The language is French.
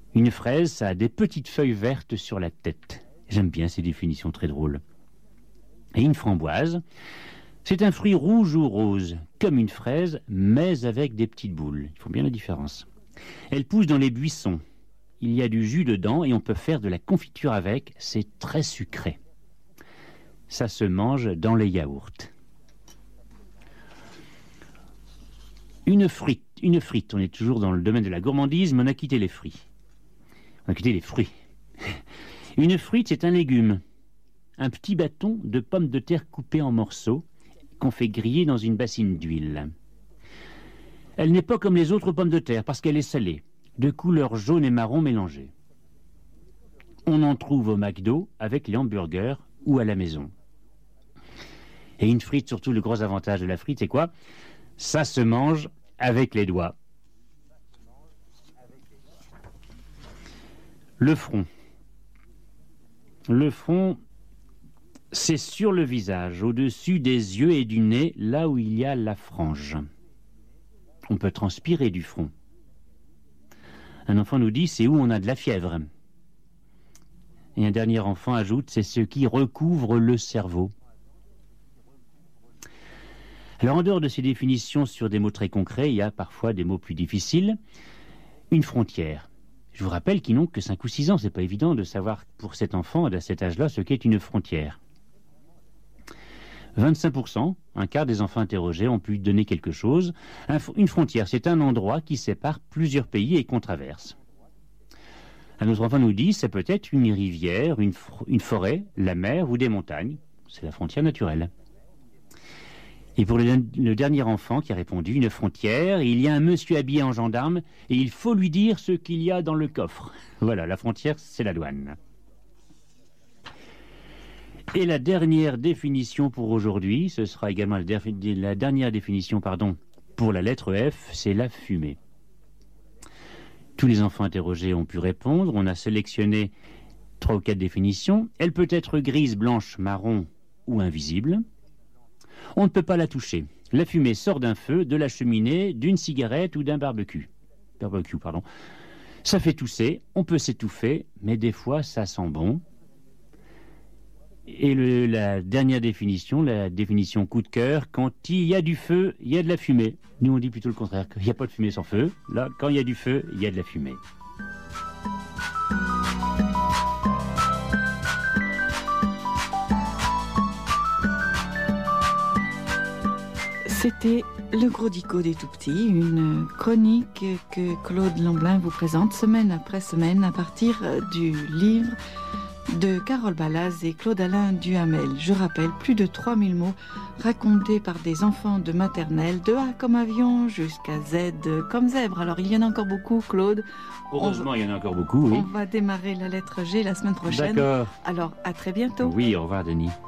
Une fraise, ça a des petites feuilles vertes sur la tête. J'aime bien ces définitions très drôles. Et une framboise, c'est un fruit rouge ou rose, comme une fraise, mais avec des petites boules. Il faut bien la différence. Elle pousse dans les buissons. Il y a du jus dedans et on peut faire de la confiture avec. C'est très sucré. Ça se mange dans les yaourts. Une frite, on est toujours dans le domaine de la gourmandise, mais on a quitté les fruits. On a quitté les fruits. Une frite, c'est un légume. Un petit bâton de pommes de terre coupées en morceaux qu'on fait griller dans une bassine d'huile. Elle n'est pas comme les autres pommes de terre parce qu'elle est salée, de couleur jaune et marron mélangées. On en trouve au McDo avec les hamburgers ou à la maison. Et une frite, surtout le gros avantage de la frite, c'est quoi? Ça se mange avec les doigts. Le front. Le front, c'est sur le visage, au-dessus des yeux et du nez, là où il y a la frange. On peut transpirer du front. Un enfant nous dit, c'est où on a de la fièvre. Et un dernier enfant ajoute, c'est ce qui recouvre le cerveau. Alors en dehors de ces définitions sur des mots très concrets, il y a parfois des mots plus difficiles. Une frontière. Je vous rappelle qu'ils n'ont que 5 ou 6 ans. C'est pas évident de savoir pour cet enfant, à cet âge-là, ce qu'est une frontière. 25%, un quart des enfants interrogés ont pu donner quelque chose. Une frontière, c'est un endroit qui sépare plusieurs pays et qu'on traverse. Un autre enfant nous dit, c'est peut-être une rivière, une forêt, la mer ou des montagnes. C'est la frontière naturelle. Et pour le dernier enfant qui a répondu, une frontière, il y a un monsieur habillé en gendarme et il faut lui dire ce qu'il y a dans le coffre. Voilà, la frontière, c'est la douane. Et la dernière définition pour aujourd'hui, ce sera également la dernière définition pour la lettre F, c'est la fumée. Tous les enfants interrogés ont pu répondre. On a sélectionné 3 ou 4 définitions. Elle peut être grise, blanche, marron ou invisible. On ne peut pas la toucher. La fumée sort d'un feu, de la cheminée, d'une cigarette ou d'un barbecue. Ça fait tousser, on peut s'étouffer, mais des fois ça sent bon. Et la dernière définition, la définition coup de cœur, quand il y a du feu, il y a de la fumée. Nous on dit plutôt le contraire, qu'il n'y a pas de fumée sans feu. Là, quand il y a du feu, il y a de la fumée. C'était Le Gros Dico des Tout-Petits, une chronique que Claude Lamblin vous présente semaine après semaine à partir du livre de Carole Balaz et Claude-Alain Duhamel. Je rappelle, plus de 3000 mots racontés par des enfants de maternelle, de A comme avion jusqu'à Z comme zèbre. Alors il y en a encore beaucoup, Claude. Heureusement, il y en a encore beaucoup, oui. On va démarrer la lettre G la semaine prochaine. D'accord. Alors à très bientôt. Oui, au revoir Denis.